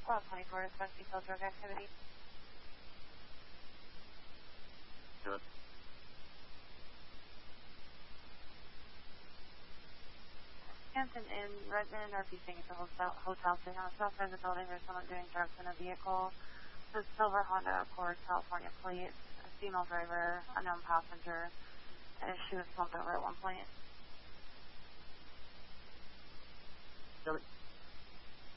Well, 24 discuss detailed drug activity. Good. Hampton Inn, Redmond, are facing to hotel to outside the building. There's someone doing drugs in a vehicle. The silver Honda Accord, California plate, a female driver, unknown passenger, and she was slumped over at one point. Got it.